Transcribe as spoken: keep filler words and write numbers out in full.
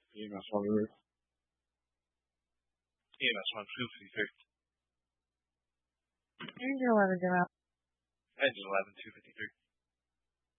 E M S on the roof. E M S one two fifty-three. Engine eleven, Jim out. Engine eleven two fifty-three.